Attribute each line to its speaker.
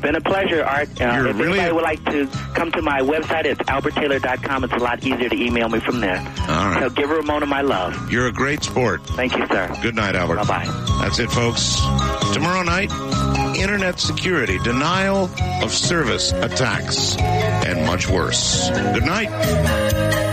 Speaker 1: been a pleasure, Art. If anybody would like to come to my website, it's alberttaylor.com. It's a lot easier to email me from there.
Speaker 2: All right.
Speaker 1: So give Ramona my love.
Speaker 2: You're a great sport.
Speaker 1: Thank you, sir.
Speaker 2: Good night, Albert.
Speaker 1: Bye-bye.
Speaker 2: That's it, folks. Tomorrow night, internet security, denial of service attacks, and much worse. Good night.